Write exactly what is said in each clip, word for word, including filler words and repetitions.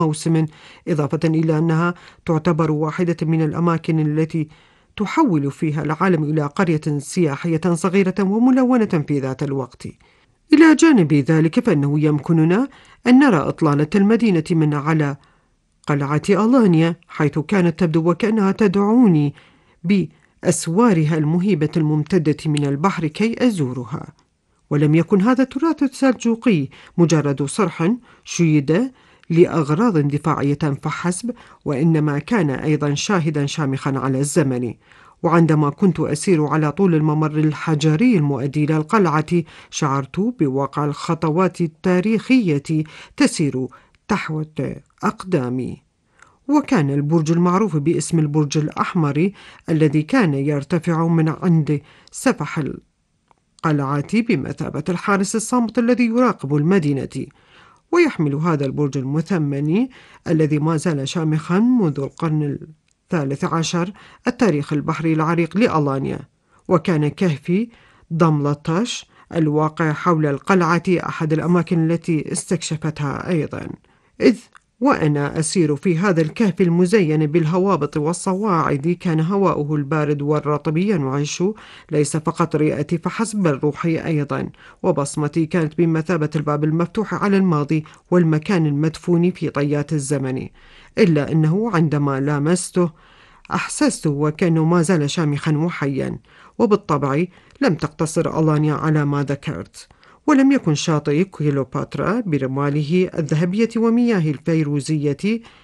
موسم، إضافة إلى أنها تعتبر واحدة من الأماكن التي تحول فيها العالم إلى قرية سياحية صغيرة وملونة في ذات الوقت. إلى جانب ذلك فإنه يمكننا أن نرى إطلالة المدينة من على قلعة ألانيا، حيث كانت تبدو وكأنها تدعوني بأسوارها المهيبة الممتدة من البحر كي أزورها. ولم يكن هذا التراث السلجوقي مجرد صرح شيد لأغراض دفاعية فحسب، وإنما كان أيضا شاهدا شامخا على الزمن. وعندما كنت أسير على طول الممر الحجري المؤدي إلى القلعة شعرت بواقع الخطوات التاريخية تسير تحت أقدامي. وكان البرج المعروف باسم البرج الأحمر الذي كان يرتفع من عند سفح القلعة بمثابة الحارس الصامت الذي يراقب المدينة. ويحمل هذا البرج المثمن الذي ما زال شامخا منذ القرن الثالث عشر التاريخ البحري العريق لألانيا. وكان كهف ضملطش الواقع حول القلعة أحد الأماكن التي استكشفتها أيضا، إذ وأنا أسير في هذا الكهف المزين بالهوابط والصواعد كان هواؤه البارد والرطب ينعش ليس فقط رئتي فحسب بل روحي أيضا. وبصمتي كانت بمثابة الباب المفتوح على الماضي والمكان المدفون في طيات الزمن، إلا أنه عندما لامسته أحسست وكأنه ما زال شامخا وحيا. وبالطبع لم تقتصر ألانيا على ما ذكرت، ولم يكن شاطئ كليوباترا برماله الذهبية ومياه الفيروزية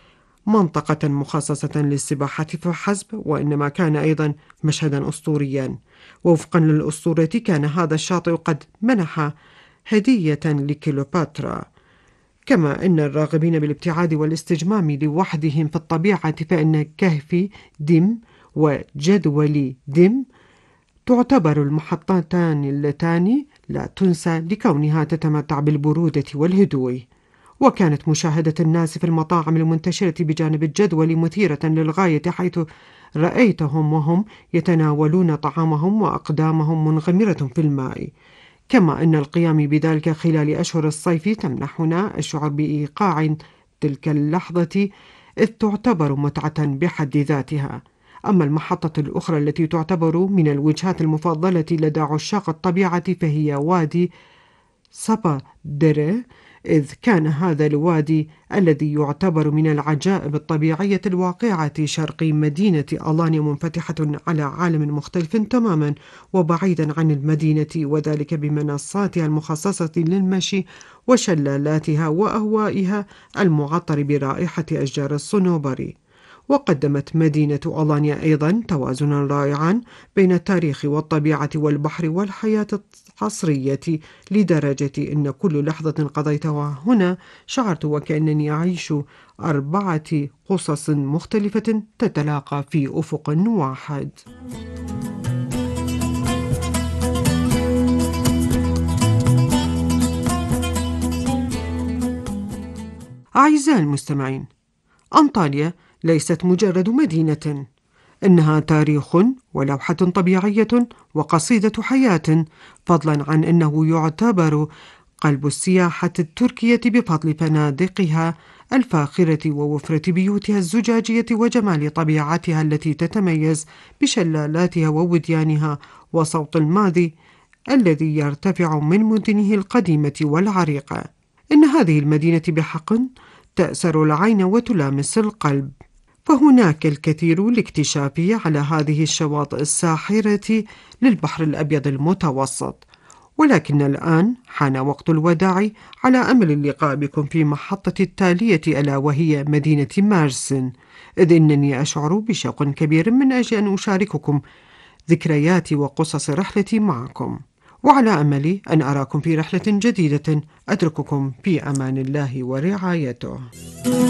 منطقة مخصصة للسباحة فحسب، وإنما كان أيضا مشهدا أسطوريا. ووفقا للأسطورة كان هذا الشاطئ قد منح هدية لكليوباترا. كما أن الراغبين بالابتعاد والاستجمام لوحدهم في الطبيعة فإن كهف دم وجدول دم تعتبر المحطتان اللتان لا تنسى لكونها تتمتع بالبرودة والهدوء. وكانت مشاهدة الناس في المطاعم المنتشرة بجانب الجدول مثيرة للغاية، حيث رأيتهم وهم يتناولون طعامهم وأقدامهم منغمرة في الماء. كما أن القيام بذلك خلال أشهر الصيف تمنحنا الشعور بإيقاع تلك اللحظة، إذ تعتبر متعة بحد ذاتها. أما المحطة الأخرى التي تعتبر من الوجهات المفضلة لدى عشاق الطبيعة فهي وادي سابادرة، إذ كان هذا الوادي الذي يعتبر من العجائب الطبيعية الواقعة شرق مدينة ألانيا منفتحة على عالم مختلف تماما وبعيدا عن المدينة، وذلك بمنصاتها المخصصة للمشي وشلالاتها وأهوائها المعطر برائحة أشجار الصنوبر. وقدمت مدينة ألانيا أيضا توازنا رائعا بين التاريخ والطبيعة والبحر والحياة الحصرية، لدرجة أن كل لحظة قضيتها هنا شعرت وكأنني أعيش أربعة قصص مختلفة تتلاقى في أفق واحد. أعزائي المستمعين، أنطاليا ليست مجرد مدينة، إنها تاريخ ولوحة طبيعية وقصيدة حياة، فضلا عن أنه يعتبر قلب السياحة التركية بفضل فنادقها الفاخرة ووفرة بيوتها الزجاجية وجمال طبيعتها التي تتميز بشلالاتها ووديانها وصوت الماضي الذي يرتفع من مدنه القديمة والعريقة. إن هذه المدينة بحق تأسر العين وتلامس القلب، فهناك الكثير لاكتشاف على هذه الشواطئ الساحرة للبحر الأبيض المتوسط. ولكن الآن حان وقت الوداع، على أمل اللقاء بكم في محطة التالية ألا وهي مدينة مارسن، إذ إنني أشعر بشوق كبير من أجل أن أشارككم ذكرياتي وقصص رحلتي معكم، وعلى أمل أن أراكم في رحلة جديدة. أترككم في أمان الله ورعايته.